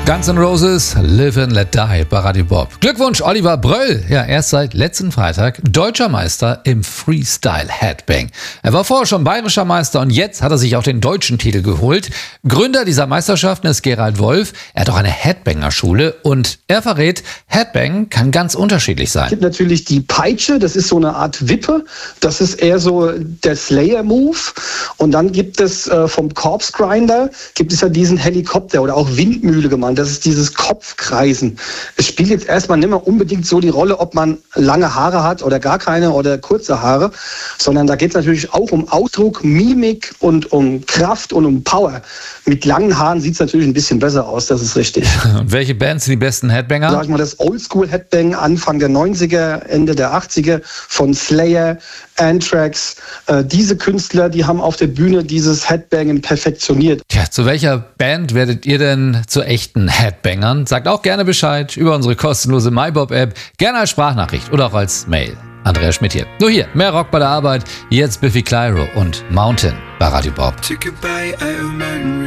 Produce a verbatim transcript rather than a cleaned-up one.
Guns N' Roses, Live and Let Die bei Radio Bob. Glückwunsch, Oliver Bröll. Ja, erst seit letzten Freitag deutscher Meister im Freestyle Headbang. Er war vorher schon bayerischer Meister und jetzt hat er sich auch den deutschen Titel geholt. Gründer dieser Meisterschaften ist Gerald Wolf. Er hat auch eine Headbanger-Schule und er verrät, Headbang kann ganz unterschiedlich sein. Es gibt natürlich die Peitsche, das ist so eine Art Wippe. Das ist eher so der Slayer-Move. Und dann gibt es äh, vom Corpse Grinder, gibt es ja diesen Helikopter oder auch Windmühle genannt. Das ist dieses Kopfkreisen. Es spielt jetzt erstmal nicht mehr unbedingt so die Rolle, ob man lange Haare hat oder gar keine oder kurze Haare, sondern da geht es natürlich auch um Ausdruck, Mimik und um Kraft und um Power. Mit langen Haaren sieht es natürlich ein bisschen besser aus, das ist richtig. Und welche Bands sind die besten Headbanger? Sag ich mal, das Oldschool-Headbang Anfang der neunziger, Ende der achtziger von Slayer, Anthrax. Äh, diese Künstler, die haben auf der Bühne dieses Headbangen perfektioniert. Tja, zu welcher Band werdet ihr denn zu echten Headbangern? Sagt auch gerne Bescheid über unsere kostenlose MyBob-App, gerne als Sprachnachricht oder auch als Mail. Andreas Schmidt hier. Nur hier, mehr Rock bei der Arbeit. Jetzt Biffy Clyro und Mountain bei Radio Bob.